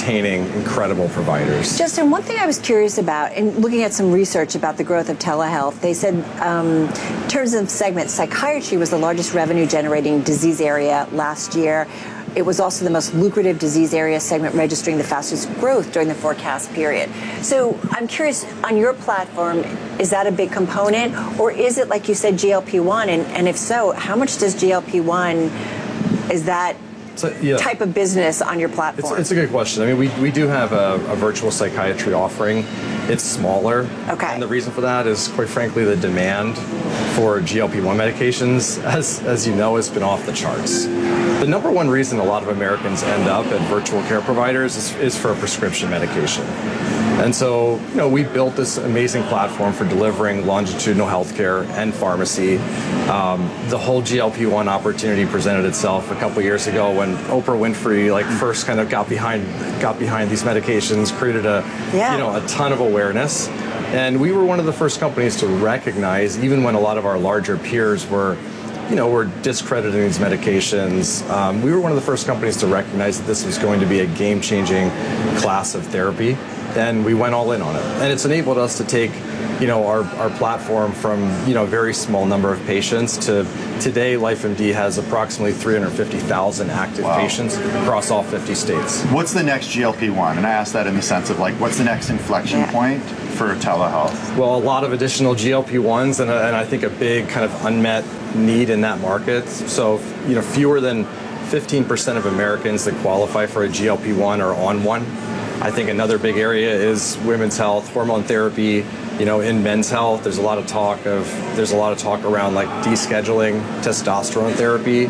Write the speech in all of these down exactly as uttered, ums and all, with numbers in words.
retaining incredible providers. Justin, one thing I was curious about, in looking at some research about the growth of telehealth, they said um, in terms of segments, psychiatry was the largest revenue-generating disease area last year. It was also the most lucrative disease area segment, registering the fastest growth during the forecast period. So I'm curious, on your platform, is that a big component? Or is it, like you said, G L P one? And, and if so, how much does G L P one, is that so, yeah. type of business on your platform? It's, it's a good question. I mean, we, we do have a, a virtual psychiatry offering. It's smaller. Okay. And the reason for that is, quite frankly, the demand for G L P one medications, as, as you know, has been off the charts. The number one reason a lot of Americans end up at virtual care providers is, is for a prescription medication. And so, you know, we built this amazing platform for delivering longitudinal healthcare and pharmacy. Um, the whole G L P one opportunity presented itself a couple years ago when Oprah Winfrey, like, first kind of got behind got behind these medications, created a yeah. you know a ton of awareness, and we were one of the first companies to recognize, even when a lot of our larger peers were, you know, were discrediting these medications. Um, we were one of the first companies to recognize that this was going to be a game-changing class of therapy, and we went all in on it. And it's enabled us to take, you know, our, our platform from, you know, a very small number of patients to today, LifeMD has approximately three hundred fifty thousand active wow. patients across all fifty states. What's the next G L P one? And I ask that in the sense of, like, what's the next inflection yeah. point for telehealth? Well, a lot of additional G L P ones, and, a, and I think a big kind of unmet need in that market. So, you know, fewer than fifteen percent of Americans that qualify for a G L P one are on one. I think another big area is women's health, hormone therapy. You know, in men's health, there's a lot of talk of there's a lot of talk around, like, descheduling testosterone therapy.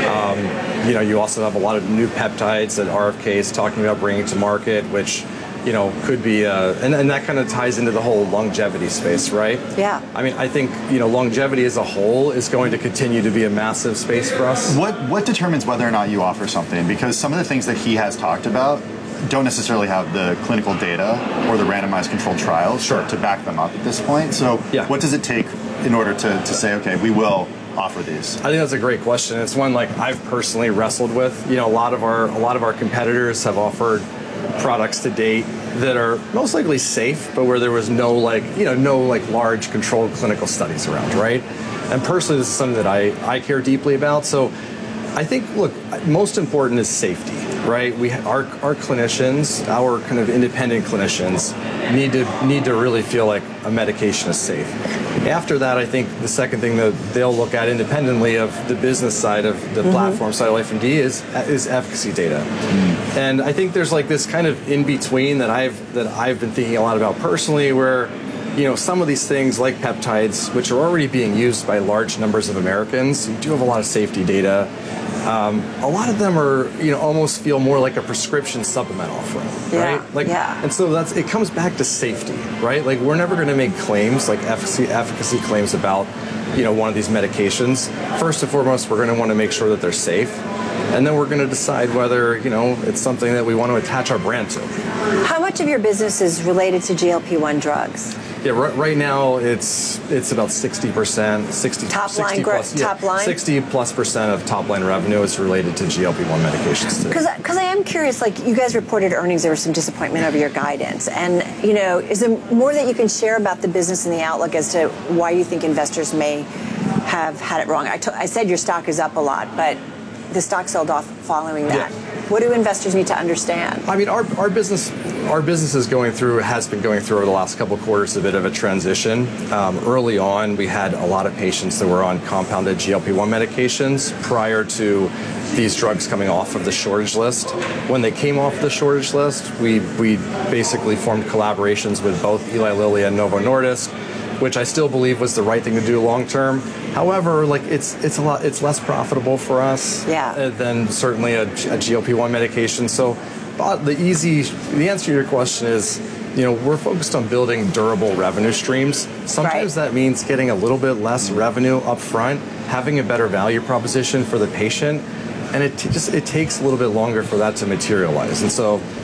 Um, you know, you also have a lot of new peptides that R F K is talking about bringing to market, which, you know, could be, uh, and, and that kind of ties into the whole longevity space, right? Yeah. I mean, I think, you know, longevity as a whole is going to continue to be a massive space for us. What what determines whether or not you offer something? Because some of the things that he has talked about don't necessarily have the clinical data or the randomized controlled trials sure. to back them up at this point. So yeah. what does it take in order to, to say, okay, we will offer these? I think that's a great question. It's one, like, I've personally wrestled with. You know, a lot of our a lot of our competitors have offered products to date that are most likely safe, but where there was no, like, you know, no like large controlled clinical studies around, right? And personally, this is something that I, I care deeply about. So I think, look, most important is safety, right? We our our clinicians, our kind of independent clinicians, need to need to really feel like a medication is safe. After that, I think the second thing that they'll look at independently of the business side of the mm-hmm. platform side of LifeMD is is efficacy data. Mm-hmm. And I think there's like this kind of in between that I've that I've been thinking a lot about personally, where, you know, some of these things like peptides, which are already being used by large numbers of Americans, you do have a lot of safety data. Um, a lot of them are, you know, almost feel more like a prescription supplement offering, yeah, right? Like, yeah. And so that's it comes back to safety, right? Like, we're never going to make claims like efficacy, efficacy claims about, you know, one of these medications. First and foremost, we're going to want to make sure that they're safe, and then we're going to decide whether, you know, it's something that we want to attach our brand to. How much of your business is related to G L P one drugs? Yeah, right, right now it's it's about sixty percent, sixty top line growth. Yeah, top line, sixty plus percent of top line revenue is related to G L P one medications. Because because I am curious, like, you guys reported earnings, there was some disappointment over your guidance, and, you know, is there more that you can share about the business and the outlook as to why you think investors may have had it wrong? I, t- I said your stock is up a lot, but the stock sold off following that. Yeah. What do investors need to understand? I mean, our our business our business is going through has been going through over the last couple of quarters a bit of a transition. Um, early on, we had a lot of patients that were on compounded G L P one medications prior to these drugs coming off of the shortage list. When they came off the shortage list, we we basically formed collaborations with both Eli Lilly and Novo Nordisk, which I still believe was the right thing to do long term. However, like, it's it's a lot it's less profitable for us yeah. than certainly a, a G L P one medication. So, but the easy the answer to your question is, you know, we're focused on building durable revenue streams. Sometimes right. that means getting a little bit less revenue up front, having a better value proposition for the patient, and it t- just it takes a little bit longer for that to materialize. And so,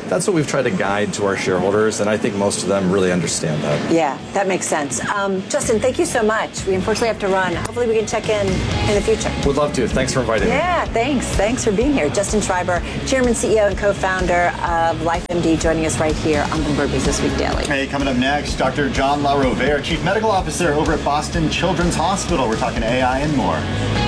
that's what we've tried to guide to our shareholders, and I think most of them really understand that. Yeah, that makes sense. Um, Justin, thank you so much. We unfortunately have to run. Hopefully we can check in in the future. Would love to. Thanks for inviting yeah, me. Yeah, thanks. Thanks for being here. Justin Schreiber, Chairman, C E O, and co-founder of LifeMD, joining us right here on Bloomberg Business Week Daily. Hey, coming up next, Doctor John LaRovere, Chief Medical Officer over at Boston Children's Hospital. We're talking A I and more.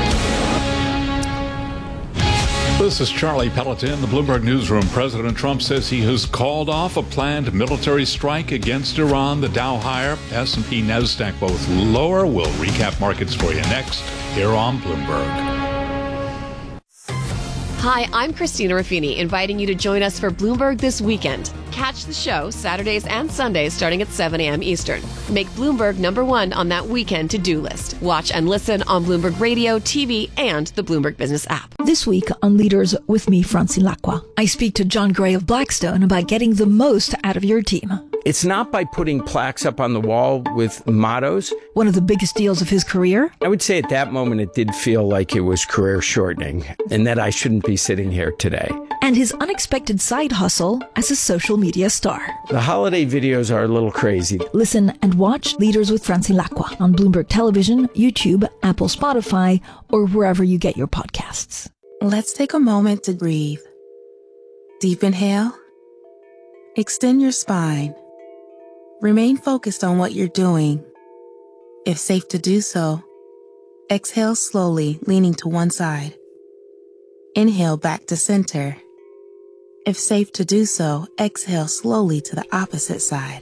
This is Charlie Pelletin in the Bloomberg Newsroom. President Trump says he has called off a planned military strike against Iran. The Dow higher, S and P, NASDAQ both lower. We'll recap markets for you next here on Bloomberg. Hi, I'm Christina Ruffini, inviting you to join us for Bloomberg This Weekend. Catch the show Saturdays and Sundays starting at seven a.m. Eastern. Make Bloomberg number one on that weekend to-do list. Watch and listen on Bloomberg Radio, T V, and the Bloomberg Business app. This week on Leaders with me, Francine Lacqua, I speak to John Gray of Blackstone about getting the most out of your team. It's not by putting plaques up on the wall with mottos. One of the biggest deals of his career? I would say at that moment it did feel like it was career shortening and that I shouldn't be sitting here today. And his unexpected side hustle as a social media star. The holiday videos are a little crazy. Listen and watch Leaders with Francine Lacqua on Bloomberg Television, YouTube, Apple, Spotify, or wherever you get your podcasts. Let's take a moment to breathe. Deep inhale. Extend your spine. Remain focused on what you're doing. If safe to do so, exhale slowly, leaning to one side. Inhale back to center. If safe to do so, exhale slowly to the opposite side.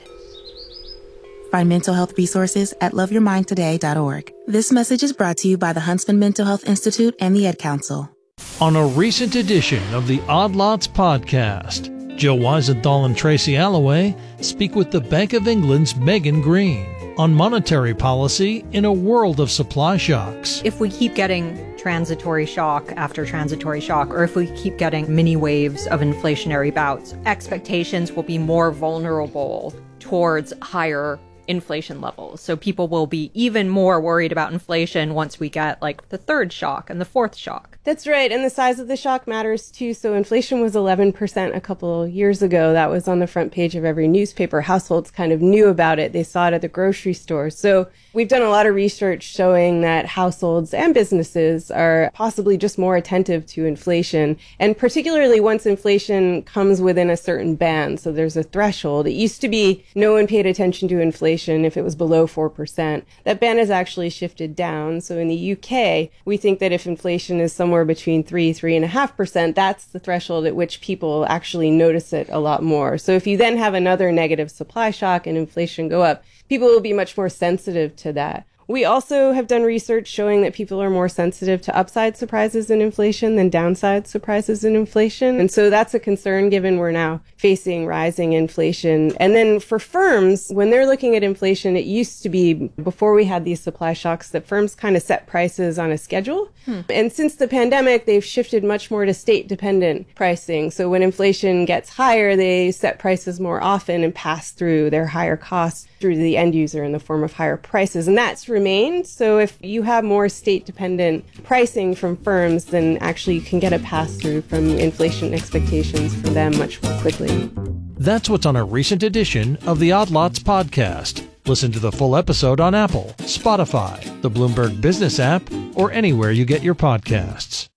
Find mental health resources at love your mind today dot org. This message is brought to you by the Huntsman Mental Health Institute and the Ed Council. On a recent edition of the Odd Lots podcast, Jill Weisenthal and Tracy Alloway speak with the Bank of England's Megan Green on monetary policy in a world of supply shocks. If we keep getting transitory shock after transitory shock, or if we keep getting mini waves of inflationary bouts, expectations will be more vulnerable towards higher inflation levels. So people will be even more worried about inflation once we get like the third shock and the fourth shock. That's right. And the size of the shock matters too. So inflation was eleven percent a couple of years ago. That was on the front page of every newspaper. Households kind of knew about it. They saw it at the grocery store. So we've done a lot of research showing that households and businesses are possibly just more attentive to inflation. And particularly once inflation comes within a certain band. So there's a threshold. It used to be no one paid attention to inflation if it was below four percent. That band has actually shifted down. So in the U K, we think that if inflation is somewhere between three, three and a half percent, that's the threshold at which people actually notice it a lot more. So if you then have another negative supply shock and inflation go up, people will be much more sensitive to that. We also have done research showing that people are more sensitive to upside surprises in inflation than downside surprises in inflation. And so that's a concern given we're now facing rising inflation. And then for firms, when they're looking at inflation, it used to be before we had these supply shocks that firms kind of set prices on a schedule. Hmm. And since the pandemic, they've shifted much more to state dependent pricing. So when inflation gets higher, they set prices more often and pass through their higher costs through to the end user in the form of higher prices. And that's remained. So if you have more state-dependent pricing from firms, then actually you can get a pass-through from inflation expectations for them much more quickly. That's what's on a recent edition of the Odd Lots podcast. Listen to the full episode on Apple, Spotify, the Bloomberg Business app, or anywhere you get your podcasts.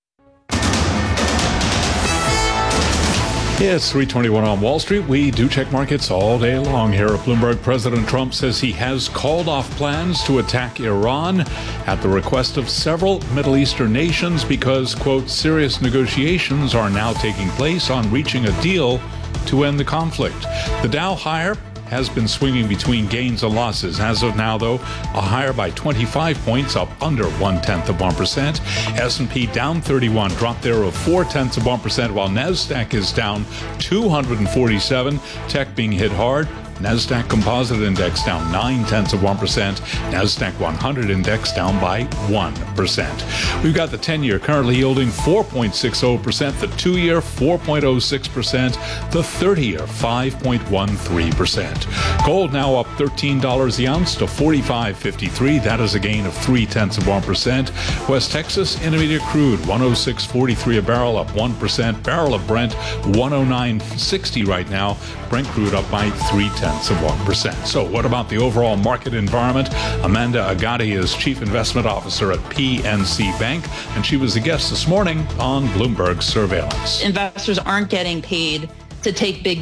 Yeah, it's three twenty-one on Wall Street. We do check markets all day long here at Bloomberg. President Trump says he has called off plans to attack Iran at the request of several Middle Eastern nations because, quote, serious negotiations are now taking place on reaching a deal to end the conflict. The Dow higher has been swinging between gains and losses. As of now, though, a higher by twenty-five points, up under one-tenth of one percent. S and P down thirty-one, drop there of four-tenths of one percent, while NASDAQ is down two hundred forty-seven. Tech being hit hard. NASDAQ Composite Index down nine tenths of one percent. NASDAQ one hundred Index down by one percent. We've got the ten-year currently yielding four point six zero percent, the two-year four point zero six percent, the thirty-year five point one three percent. Gold now up thirteen dollars the ounce to forty-five fifty-three. That is a gain of three tenths of one percent. West Texas Intermediate crude one oh six forty-three a barrel, up one percent. Barrel of Brent one oh nine sixty right now. Brent crude up by three tenths of one percent. So what about the overall market environment? Amanda Agati is Chief Investment Officer at P N C Bank, and she was the guest this morning on Bloomberg Surveillance. Investors aren't getting paid to take big